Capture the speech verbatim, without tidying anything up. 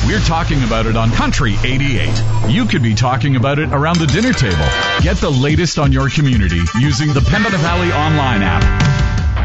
We're talking about it on Country eighty-eight. You could be talking about it around the dinner table. Get the latest on your community using the Pembina Valley online app.